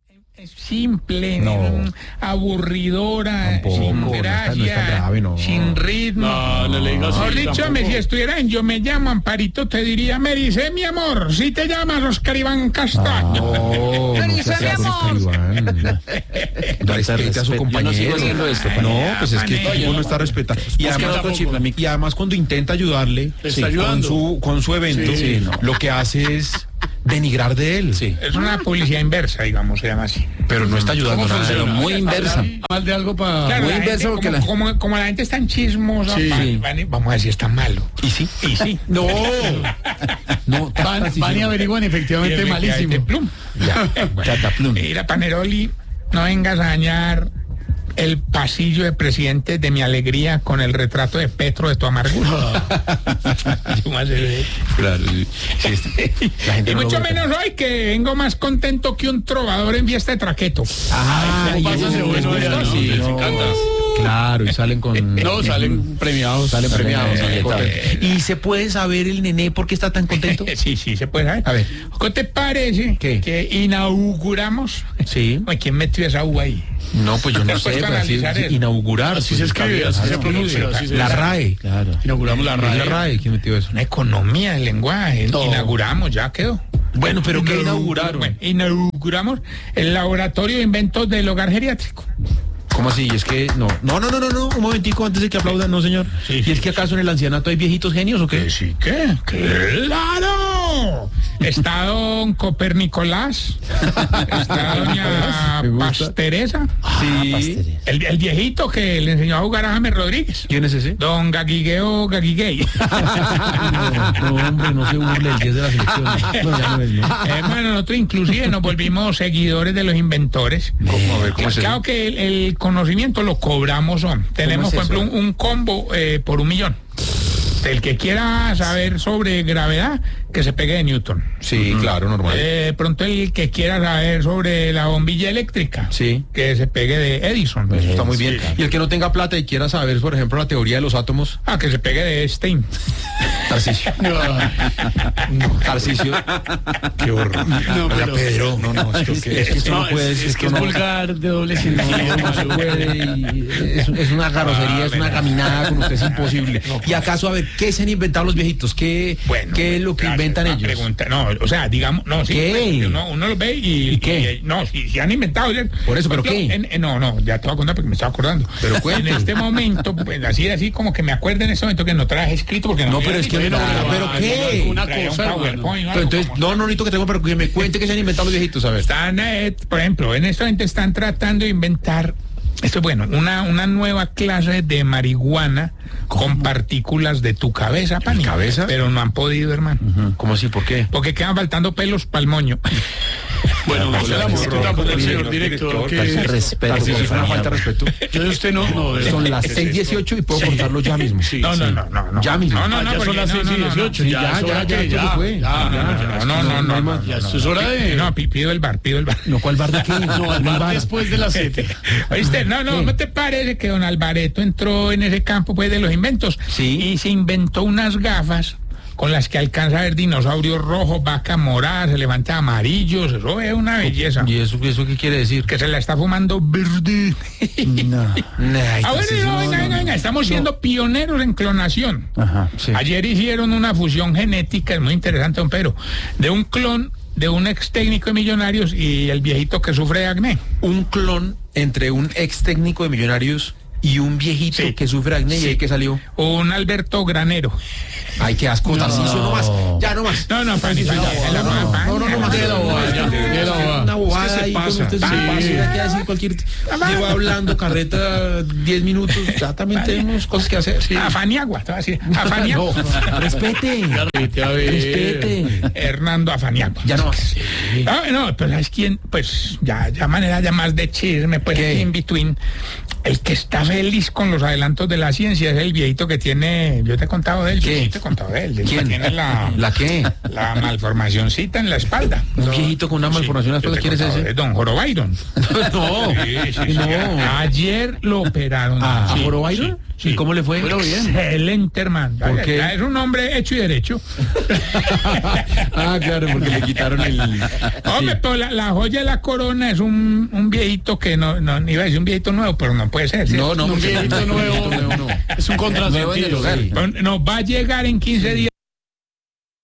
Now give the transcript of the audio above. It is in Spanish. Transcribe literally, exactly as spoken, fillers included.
Es simple, No. aburridora, Tampoco, sin no está- gracia, no es tan grave, no. sin ritmo. No, no le digas así, Mejor dicho, tampoco. me, si estuviera en Yo Me Llamo Amparito, te diría, me dice mi amor, si te llamas Oscar Iván Castaño. No, no Dice, seas mi así, amor. Iván. Respete a su Yo no compañero. sigo haciendo esto, Ay, No, pues es que Panelo. uno está respetando. Y Busca además, otro chip, y además cuando intenta ayudarle Le está sí, con, ayudando. su, con su evento, Sí, sí, no. lo que hace es denigrar de él. Sí. Es una publicidad inversa, digamos, se llama así. Pero no está ayudando ¿Cómo nada. Pero funciona? muy inversa. Mal de algo para... Claro, muy la inversa gente, porque como, la- como, como la gente está en chismosa, Sí. van- van- vamos a decir, está malo. ¿Y sí? Y sí. No. No, Van, van y averiguan efectivamente Y malísimo. de plum. Ya, chataplum. Mira, Paneroli, no vengas a dañar el pasillo de presidente de mi alegría con el retrato de Petro de tu amargura. Yo más de- Claro, sí. Sí, está- la gente y no lo mucho ve. menos hoy, que vengo más contento que un trovador en fiesta de traqueto. Ah, ¿Cómo pasa ese eso, bueno eso, allá, no? sí, Les no. encanta. Claro, y salen con... No, salen premiados. Salen premiados. Eh, salen contentos. eh, ¿Y se puede saber el nené por qué está tan contento? Sí, sí, se puede saber. A ver. ¿Qué te parece ¿Qué? que inauguramos? Sí. Ay, ¿quién metió esa U ahí? No, pues yo no Después sé, para pero así, analizar sí, eso. inaugurar. Así pues, se está escribe, bien, así se claro. pronuncia, así se La dice. RAE. Claro. Inauguramos la Es RAE. la RAE, ¿quién metió eso? Una economía del lenguaje. No. Inauguramos, ya quedó. Bueno, pero ¿qué Inau- inauguraron? Bueno, inauguramos el laboratorio de inventos del hogar geriátrico. ¿Cómo así? Es que no. No, no, no, no, no. Un momentico antes de que aplaudan, no, señor. Sí. ¿Y es que acaso en el ancianato hay viejitos genios o qué? Sí, ¿qué? ¡Claro! Está don Copernicolás, está doña Me gusta. Pasteresa, Sí. el, el viejito que le enseñó a jugar a James Rodríguez, ¿Quién es ese? don Gaguigueo Gaguiguey. No, no, hombre, no se burle el diez de la selección. No, ya no es, ¿no? Eh, bueno, nosotros inclusive nos volvimos seguidores de los inventores. ¿Cómo? A ver, ¿cómo es eso? Claro que el, el conocimiento lo cobramos, son. Tenemos, es por eso? ejemplo, un, un combo eh, por un millón. El que quiera saber sobre gravedad, que se pegue de Newton. Sí, claro, normal. De pronto el que quiera saber sobre la bombilla eléctrica, Sí. que se pegue de Edison. Eso está muy bien. Sí. Y el que no tenga plata y quiera saber, por ejemplo, la teoría de los átomos, Ah, que se pegue de Stein. Tarcisio. Tarcisio. Qué horror. No, Oiga, pero- Pedro, no, no, esto Es, que- es que esto no, no puede es, ser, es que esto es no- vulgar de doble sentido. No se puede, y es, es una garrosería, es una caminada con usted, es imposible. Y acaso, a ver, ¿qué se han inventado los viejitos? ¿Qué, Bueno, qué es lo que gracias, inventan una ellos? pregunta. No, o sea, digamos, no, sí, ¿Qué? pues, uno, uno lo ve y, ¿Y qué? y- no, si, si han inventado. ya- Por eso, ¿pero ejemplo, qué? en- en- no, no, ya te voy a contar porque me estaba acordando. Pero en cuente. este momento, pues así, así como que me acuerdo en este momento que no traje escrito porque no. No, había pero es que escrito. no, pero ¿qué? Una Traía un cosa, hermano. PowerPoint o Pero algo entonces, como- no, no necesito que tengo, pero que me cuente que se han inventado los viejitos, a ver. Están, eh, por ejemplo, en este momento están tratando de inventar, esto es bueno, una, una nueva clase de marihuana con partículas de tu cabeza, Pani. cabeza? Pero no han podido, hermano. ¿Cómo así? ¿Por qué? Porque quedan faltando pelos para el moño. Bueno, Hola, hablamos señor tampoco el señor director, director. director, que- Respeto, Tarcisio, por es una favor. falta de respeto. Yo de usted no, no. de- Son las ¿qué es seis esto? dieciocho y puedo contarlo ya mismo. Sí, No, no, sí. no, no, no. Ya mismo. No, no, Ah, no, ya porque son las no, seis no, y no, no. dieciocho. Sí, Ya, ya, es hora ya, que ya, ya. se fue. Ya, Ya, ya, No, ya, no, no, no, hay no, más. Ya, esto es hora de... No, pi- pido el bar, pido el bar. No, ¿cuál bar de qué? No, al ¿Cuál bar después de las siete. ¿Oíste? No, no, ¿no te parece que don Alvareto entró en ese campo pues de los inventos? Sí. Y se inventó unas gafas con las que alcanza a ver dinosaurios rojos, vaca morada, se levanta amarillos, eso es una belleza. ¿Y eso, eso qué quiere decir? Que se la está fumando verde. No. Ah, bueno, no, venga, venga, venga, estamos siendo pioneros en clonación. Ajá, sí. Ayer hicieron una fusión genética, es muy interesante, don Pedro, de un clon de un ex técnico de Millonarios y el viejito que sufre de acné. Un clon entre un ex técnico de Millonarios y un viejito Sí. que sufre acné y Sí. ahí que salió. Un Alberto Granero. Ay, qué asco, Tarcisio, no más. Ya, no más. No, no, Fanny, Fanny, No, la no, no, Fanny, no, no, no, la más. De la bobada, ya, de la bobada. Una bobada Es que se ahí, pasa. como usted se Sí. pasa, ya que decir cualquier... Lleva hablando carreta diez minutos, ya también tenemos cosas que hacer. Sí. A Faniagua, te voy a decir. A Faniagua. No, respete. Ya, vete a ver. Respete. Hernando Afaniagua. Ya no más. Ah, no, pero ¿sabes quién? Pues ya, ya manera ya más de chisme, pues ¿Qué? aquí in between. El que está feliz con los adelantos de la ciencia es el viejito que tiene, yo te he contado de él, ¿Qué? yo sí te he contado de él, el que ¿Quién? tiene la, ¿La qué? la malformacioncita en la espalda. Un viejito con una malformación en la yo te espalda, ¿quién he es contado ese? de Don Jorobyron. No, Sí, sí, sí. no. Ayer lo operaron. ¿A Sí, Jorobyron? sí. ¿Y cómo le fue? Bueno, bien. Excelente, hermano. ¿Por Ya, qué? ya es un hombre hecho y derecho. Ah, claro, porque le quitaron el... Hombre, pero la, la joya de la corona es un, un viejito que no, no iba a decir un viejito nuevo, pero no puede ser. ¿cierto? No, no, Un porque viejito nuevo. nuevo no. Es un Nuevo en el contrasentido. hogar. Sí. Nos va a llegar en quince días.